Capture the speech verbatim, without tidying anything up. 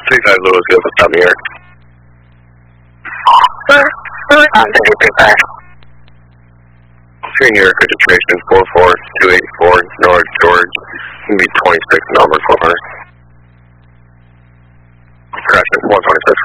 three five Louis, go up down here. On three three five. Three New York registration, four four two eight four, North George, going to be twenty-six number corner. Crash at one twenty-six.